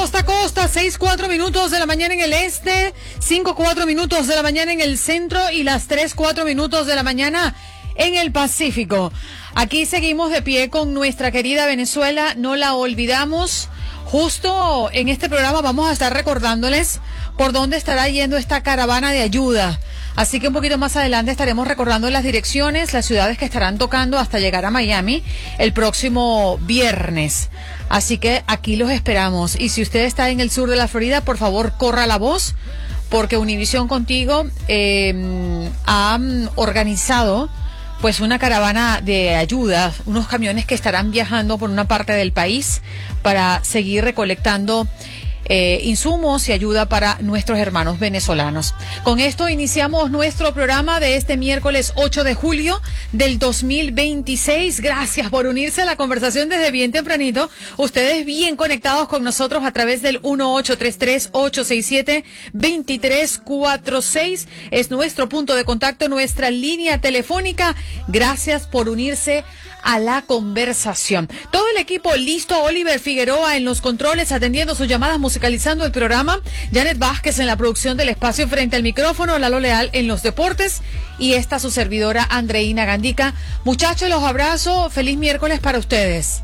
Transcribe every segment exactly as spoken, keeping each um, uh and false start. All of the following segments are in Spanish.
costa a costa, seis, cuatro minutos de la mañana en el este, cinco, cuatro minutos de la mañana en el centro y las tres, cuatro minutos de la mañana en el Pacífico. Aquí seguimos de pie con nuestra querida Venezuela, no la olvidamos. Justo en este programa vamos a estar recordándoles por dónde estará yendo esta caravana de ayuda. Así que un poquito más adelante estaremos recordando las direcciones, las ciudades que estarán tocando hasta llegar a Miami el próximo viernes. Así que aquí los esperamos. Y si usted está en el sur de la Florida, por favor, corra la voz, porque Univisión Contigo eh, ha organizado pues una caravana de ayuda, unos camiones que estarán viajando por una parte del país para seguir recolectando Eh, insumos y ayuda para nuestros hermanos venezolanos. Con esto iniciamos nuestro programa de este miércoles ocho de julio del dos mil veintiséis. Gracias por unirse a la conversación desde bien tempranito. Ustedes bien conectados con nosotros a través del uno ocho tres tres, ocho seis siete, dos tres cuatro seis. Es nuestro punto de contacto, nuestra línea telefónica. Gracias por unirse a la conversación. Todo el equipo listo, Oliver Figueroa en los controles atendiendo sus llamadas, musicalizando el programa, Janet Vázquez en la producción del espacio frente al micrófono, Lalo Leal en los deportes y esta su servidora Andreina Gandica. Muchachos, los abrazo, feliz miércoles para ustedes.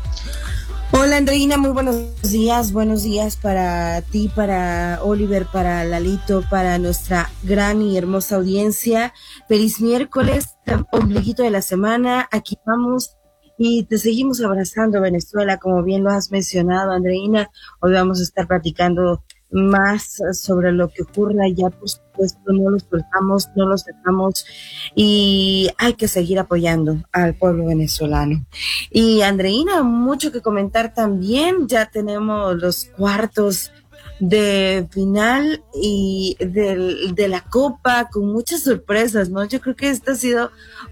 Hola Andreina, muy buenos días, buenos días para ti, para Oliver, para Lalito, para nuestra gran y hermosa audiencia. Feliz miércoles, ombliguito de la semana, aquí vamos y te seguimos abrazando Venezuela, como bien lo has mencionado Andreina. Hoy vamos a estar platicando más sobre lo que ocurra ya, por supuesto, no lo soltamos, no lo sacamos y hay que seguir apoyando al pueblo venezolano. Y Andreina, mucho que comentar también, ya tenemos los cuartos de final y de, de la Copa con muchas sorpresas, ¿no? Yo creo que esta ha sido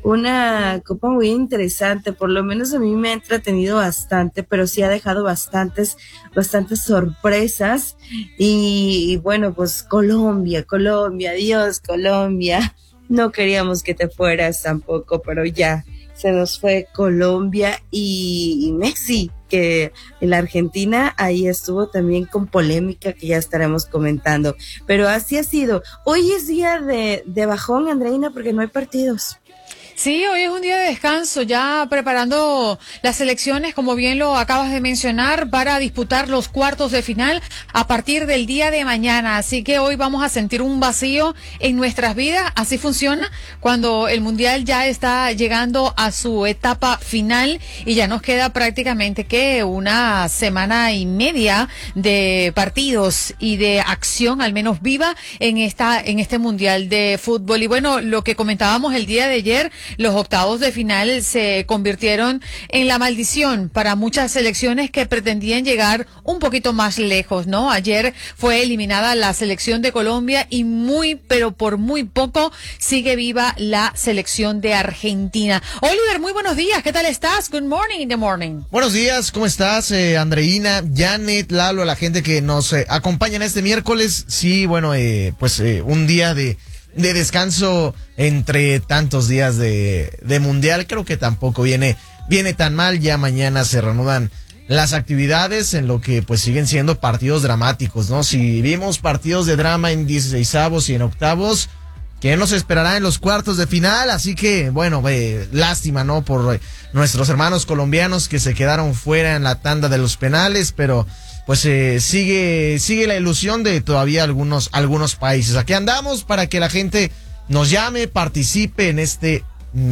una Copa muy interesante, por lo menos a mí me ha entretenido bastante, pero sí ha dejado bastantes, bastantes sorpresas y, y bueno, pues Colombia, Colombia, Dios, Colombia, no queríamos que te fueras tampoco, pero ya se nos fue Colombia y, y Messi, que en la Argentina ahí estuvo también con polémica que ya estaremos comentando, pero así ha sido. Hoy es día de, de bajón, Andreina, porque no hay partidos. Sí, hoy es un día de descanso, ya preparando las elecciones, como bien lo acabas de mencionar, para disputar los cuartos de final a partir del día de mañana. Así que hoy vamos a sentir un vacío en nuestras vidas. Así funciona cuando el Mundial ya está llegando a su etapa final y ya nos queda prácticamente que una semana y media de partidos y de acción, al menos viva, en esta, en este Mundial de fútbol. Y bueno, lo que comentábamos el día de ayer, los octavos de final se convirtieron en la maldición para muchas selecciones que pretendían llegar un poquito más lejos, ¿no? Ayer fue eliminada la selección de Colombia y muy, pero por muy poco sigue viva la selección de Argentina. Oliver, muy buenos días, ¿qué tal estás? Good morning in the morning. Buenos días, ¿cómo estás, eh, Andreina, Janet, Lalo, a la gente que nos eh, acompaña en este miércoles? Sí, bueno, eh, pues eh, un día de... de descanso entre tantos días de, de mundial. Creo que tampoco viene, viene tan mal. Ya mañana se reanudan las actividades en lo que pues siguen siendo partidos dramáticos, ¿no? Si vimos partidos de drama en dieciseisavos y en octavos, ¿qué nos esperará en los cuartos de final? Así que, bueno, eh, lástima, ¿no? Por eh, nuestros hermanos colombianos que se quedaron fuera en la tanda de los penales, pero pues eh, sigue sigue la ilusión de todavía algunos algunos países. Aquí andamos para que la gente nos llame, participe en este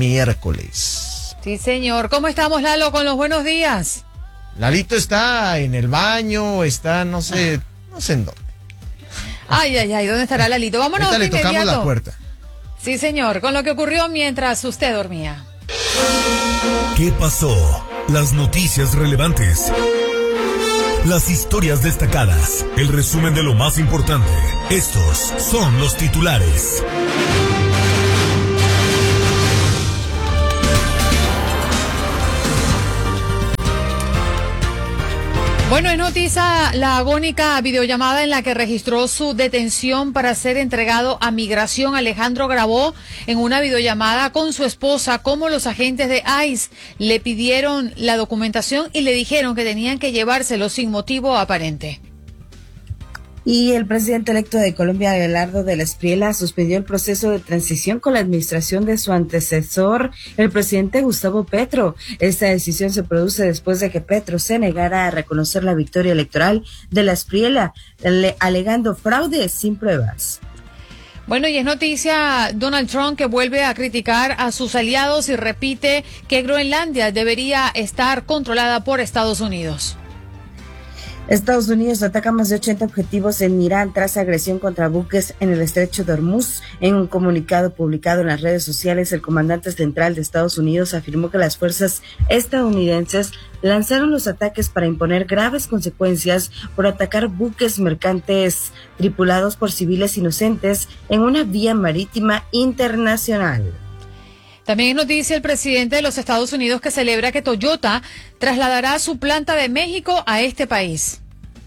miércoles. Sí, señor. ¿Cómo estamos, Lalo, con los buenos días? Lalito está en el baño, está, no sé, no sé en dónde. Ay, ay, ay, ¿dónde estará Lalito? Vámonos ahorita de le tocamos inmediato. la puerta. Sí, señor, con lo que ocurrió mientras usted dormía. ¿Qué pasó? Las noticias relevantes. Las historias destacadas, el resumen de lo más importante. Estos son los titulares. Bueno, es noticia la agónica videollamada en la que registró su detención para ser entregado a Migración. Alejandro grabó en una videollamada con su esposa cómo los agentes de ICE le pidieron la documentación y le dijeron que tenían que llevárselo sin motivo aparente. Y el presidente electo de Colombia, Abelardo de la Espriella, suspendió el proceso de transición con la administración de su antecesor, el presidente Gustavo Petro. Esta decisión se produce después de que Petro se negara a reconocer la victoria electoral de la Espriella, alegando fraude sin pruebas. Bueno, y es noticia Donald Trump, que vuelve a criticar a sus aliados y repite que Groenlandia debería estar controlada por Estados Unidos. Estados Unidos ataca más de ochenta objetivos en Irán tras agresión contra buques en el estrecho de Hormuz. En un comunicado publicado en las redes sociales, el comandante central de Estados Unidos afirmó que las fuerzas estadounidenses lanzaron los ataques para imponer graves consecuencias por atacar buques mercantes tripulados por civiles inocentes en una vía marítima internacional. También noticia el presidente de los Estados Unidos, que celebra que Toyota trasladará su planta de México a este país.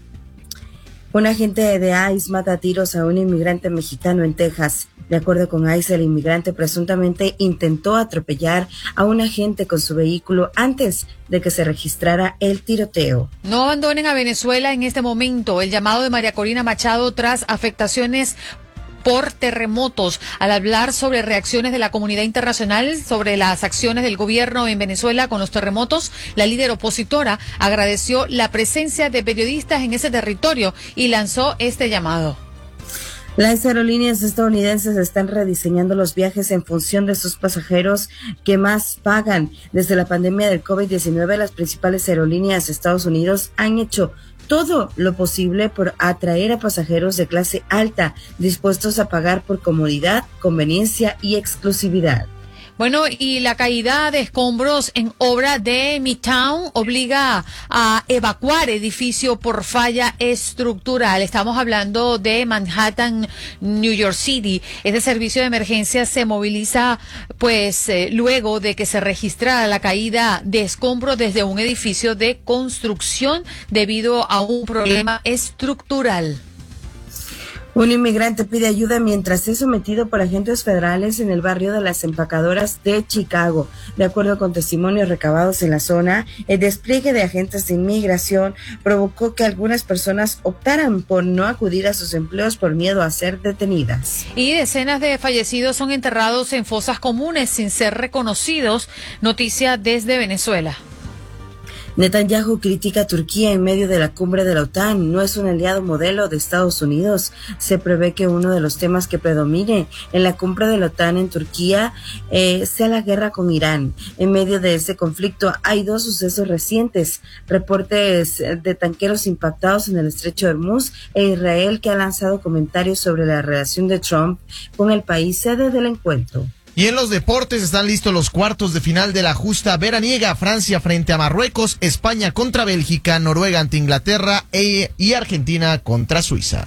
Un agente de ICE mata a tiros a un inmigrante mexicano en Texas. De acuerdo con ICE, el inmigrante presuntamente intentó atropellar a un agente con su vehículo antes de que se registrara el tiroteo. No abandonen a Venezuela en este momento. El llamado de María Corina Machado tras afectaciones por terremotos. Al hablar sobre reacciones de la comunidad internacional sobre las acciones del gobierno en Venezuela con los terremotos, la líder opositora agradeció la presencia de periodistas en ese territorio y lanzó este llamado. Las aerolíneas estadounidenses están rediseñando los viajes en función de sus pasajeros que más pagan. Desde la pandemia del COVID diecinueve, las principales aerolíneas de Estados Unidos han hecho todo lo posible por atraer a pasajeros de clase alta, dispuestos a pagar por comodidad, conveniencia y exclusividad. Bueno, y la caída de escombros en obra de Midtown obliga a evacuar edificio por falla estructural. Estamos hablando de Manhattan, New York City. Este servicio de emergencia se moviliza, pues, eh, luego de que se registrara la caída de escombros desde un edificio de construcción debido a un problema estructural. Un inmigrante pide ayuda mientras es sometido por agentes federales en el barrio de las Empacadoras de Chicago. De acuerdo con testimonios recabados en la zona, el despliegue de agentes de inmigración provocó que algunas personas optaran por no acudir a sus empleos por miedo a ser detenidas. Y decenas de fallecidos son enterrados en fosas comunes sin ser reconocidos. Noticia desde Venezuela. Netanyahu critica a Turquía en medio de la cumbre de la OTAN. No es un aliado modelo de Estados Unidos. Se prevé que uno de los temas que predomine en la cumbre de la OTAN en Turquía eh, sea la guerra con Irán. En medio de ese conflicto hay dos sucesos recientes: reportes de tanqueros impactados en el estrecho de Hormuz e Israel, que ha lanzado comentarios sobre la relación de Trump con el país sede del encuentro. Y en los deportes están listos los cuartos de final de la justa veraniega. Francia frente a Marruecos, España contra Bélgica, Noruega ante Inglaterra e, y Argentina contra Suiza.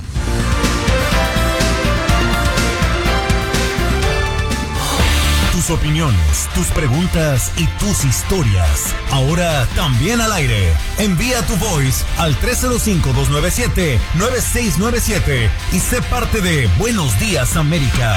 Tus opiniones, tus preguntas y tus historias. Ahora también al aire. Envía tu voice al tres cero cinco, dos nueve siete, nueve seis nueve siete y sé parte de Buenos Días América.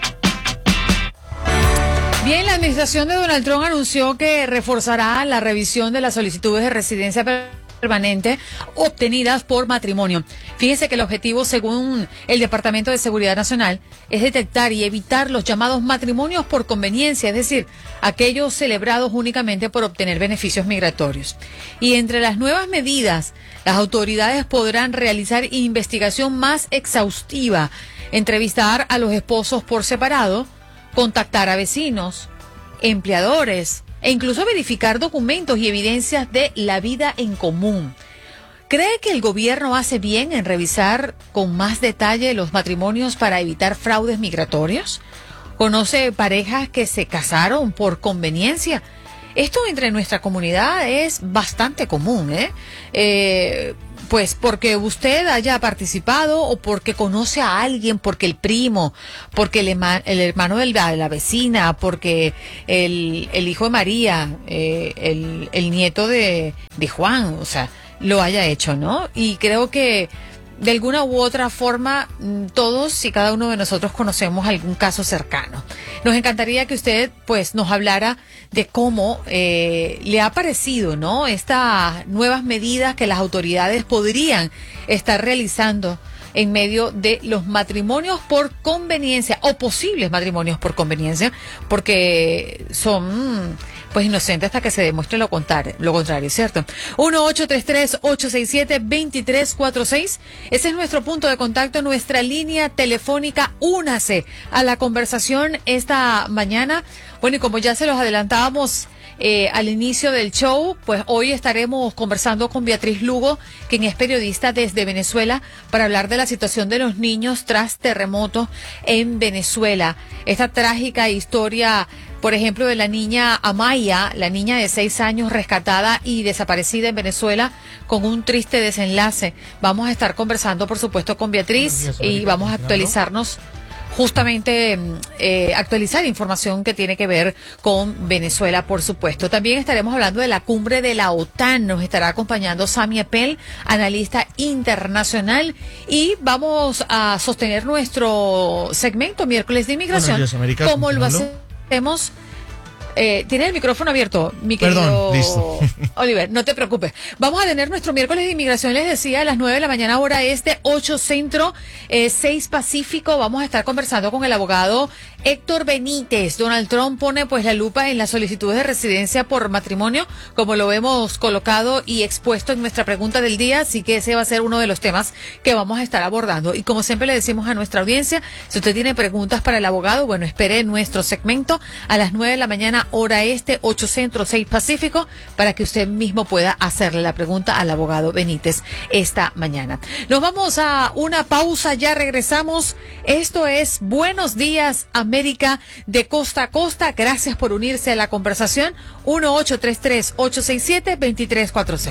Bien, la administración de Donald Trump anunció que reforzará la revisión de las solicitudes de residencia permanente obtenidas por matrimonio. Fíjese que el objetivo, según el Departamento de Seguridad Nacional, es detectar y evitar los llamados matrimonios por conveniencia, es decir, aquellos celebrados únicamente por obtener beneficios migratorios. Y entre las nuevas medidas, las autoridades podrán realizar investigación más exhaustiva, entrevistar a los esposos por separado, contactar a vecinos, empleadores e incluso verificar documentos y evidencias de la vida en común. ¿Cree que el gobierno hace bien en revisar con más detalle los matrimonios para evitar fraudes migratorios? ¿Conoce parejas que se casaron por conveniencia? Esto entre nuestra comunidad es bastante común, ¿eh? Eh, pues porque usted haya participado o porque conoce a alguien, porque el primo, porque el, ema, el hermano de la, de la vecina, porque el, el hijo de María, eh, el, el nieto de, de Juan, o sea, lo haya hecho, ¿no? Y creo que de alguna u otra forma, todos y cada uno de nosotros conocemos algún caso cercano. Nos encantaría que usted, pues, nos hablara de cómo eh, le ha parecido, ¿no?, estas nuevas medidas que las autoridades podrían estar realizando en medio de los matrimonios por conveniencia o posibles matrimonios por conveniencia, porque son pues inocentes hasta que se demuestre lo contrario, lo contrario, ¿cierto? uno ocho tres tres, ocho seis siete, dos tres cuatro seis. Ese es nuestro punto de contacto, nuestra línea telefónica. Únase a la conversación esta mañana. Bueno, y como ya se los adelantábamos eh, al inicio del show, pues hoy estaremos conversando con Beatriz Lugo, quien es periodista desde Venezuela, para hablar de la situación de los niños tras terremotos en Venezuela. Esta trágica historia, por ejemplo, de la niña Amaya, la niña de seis años rescatada y desaparecida en Venezuela, con un triste desenlace. Vamos a estar conversando, por supuesto, con Beatriz y vamos a actualizarnos, justamente eh, actualizar información que tiene que ver con Venezuela, por supuesto. También estaremos hablando de la cumbre de la OTAN. Nos estará acompañando Sami Appel, analista internacional, y vamos a sostener nuestro segmento miércoles de inmigración, como lo hacemos. Eh, tiene el micrófono abierto, mi querido Perdón, listo. Oliver, no te preocupes. Vamos a tener nuestro miércoles de inmigración, les decía, a las nueve de la mañana, hora este, ocho centro, eh, seis pacífico. Vamos a estar conversando con el abogado Héctor Benítez. Donald Trump pone pues la lupa en las solicitudes de residencia por matrimonio, como lo hemos colocado y expuesto en nuestra pregunta del día, así que ese va a ser uno de los temas que vamos a estar abordando. Y como siempre le decimos a nuestra audiencia, si usted tiene preguntas para el abogado, bueno, espere nuestro segmento a las nueve de la mañana, hora este, ocho centro, seis pacífico, para que usted mismo pueda hacerle la pregunta al abogado Benítez esta mañana. Nos vamos a una pausa, ya regresamos. Esto es Buenos Días América, de costa a costa. Gracias por unirse a la conversación. uno ocho tres tres, ocho seis siete, dos tres cuatro seis.